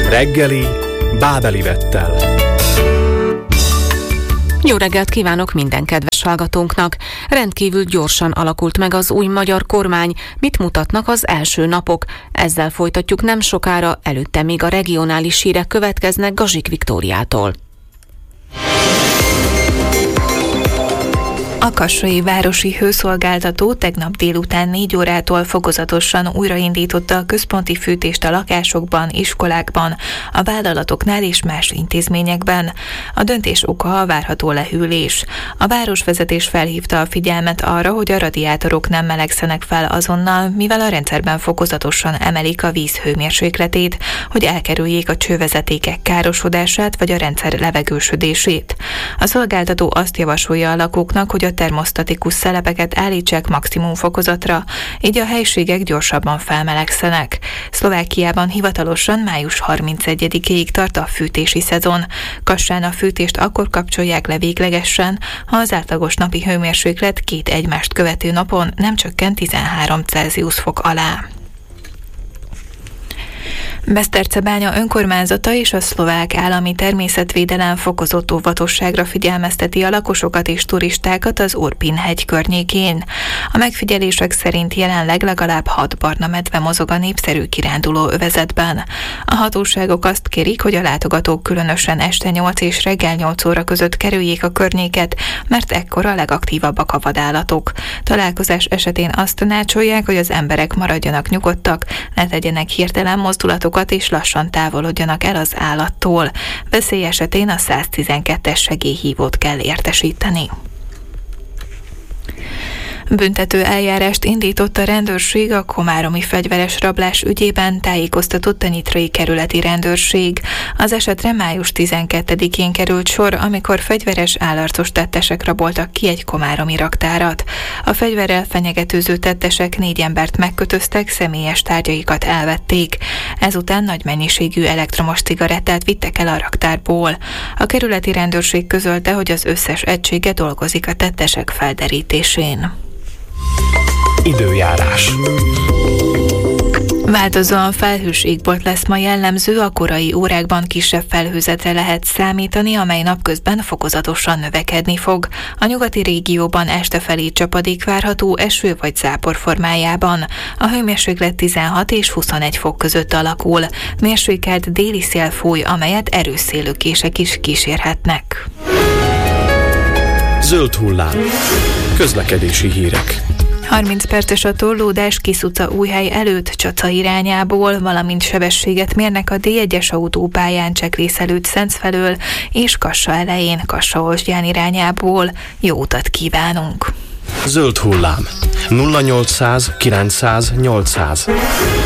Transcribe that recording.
Reggeli Bábeli Vettel. Jó reggelt kívánok minden kedves hallgatónknak! Rendkívül gyorsan alakult meg az új magyar kormány. Mit mutatnak az első napok? Ezzel folytatjuk nem sokára, előtte még a regionális hírek következnek Gazsik Viktóriától. A kassai városi hőszolgáltató tegnap délután 4 órától fokozatosan újraindította a központi fűtést a lakásokban, iskolákban, a vállalatoknál és más intézményekben. A döntés oka a várható lehűlés. A városvezetés felhívta a figyelmet arra, hogy a radiátorok nem melegszenek fel azonnal, mivel a rendszerben fokozatosan emelik a víz hőmérsékletét, hogy elkerüljék a csővezetékek károsodását vagy a rendszer levegősödését. A szolgáltató azt javasolja a lakóknak, hogy a termosztatikus szelepeket állítsák maximum fokozatra, így a helységek gyorsabban felmelegszenek. Szlovákiában hivatalosan május 31-ig tart a fűtési szezon. Kassán a fűtést akkor kapcsolják le véglegesen, ha az átlagos napi hőmérséklet 2 egymást követő napon nem csökken 13 Celsius fok alá. Besztercebánya önkormányzata és a szlovák állami természetvédelem fokozott óvatosságra figyelmezteti a lakosokat és turistákat az Orpin-hegy környékén. A megfigyelések szerint jelenleg legalább 6 barna medve mozog a népszerű kiránduló övezetben. A hatóságok azt kérik, hogy a látogatók különösen este 8 és reggel 8 óra között kerüljék a környéket, mert ekkor a legaktívabbak a vadállatok. Találkozás esetén azt tanácsolják, hogy az emberek maradjanak nyugodtak, ne tegyenek hirtelen mozdulatokat és lassan távolodjanak el az állattól. Veszély esetén a 112-es segélyhívót kell értesíteni. Büntető eljárást indított a rendőrség a komáromi fegyveres rablás ügyében, tájékoztatott a nyitrai kerületi rendőrség. Az esetre május 12-én került sor, amikor fegyveres állarcos tettesek raboltak ki egy komáromi raktárat. A fegyverrel fenyegetőző tettesek 4 embert megkötöztek, személyes tárgyaikat elvették. Ezután nagy mennyiségű elektromos cigarettát vittek el a raktárból. A kerületi rendőrség közölte, hogy az összes egysége dolgozik a tettesek felderítésén. Időjárás. Változóan felhős égbolt lesz ma jellemző, a korai órákban kisebb felhőzetre lehet számítani, amely napközben fokozatosan növekedni fog. A nyugati régióban este felé csapadék várható eső vagy zápor formájában. A hőmérséklet 16 és 21 fok között alakul. Mérsékelt déli szél fúj, amelyet erős szélőkések is kísérhetnek. Zöld hullám. Közlekedési hírek. 30 perces a torlódás Kiss utca Újhely előtt Csaca irányából, valamint sebességet mérnek a D1-es autópályán Csekrész előtt Szenc felől és Kassa elején Kassa-Olzsgyán irányából. Jó utat kívánunk! Zöld hullám. 0800 900 800.